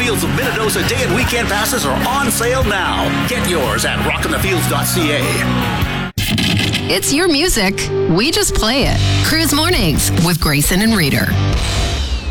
Fields of Minnedosa day and weekend passes are on sale now. Get yours at rockinthefields.ca. It's your music. We just play it. Cruise Mornings with Grayson and Reader.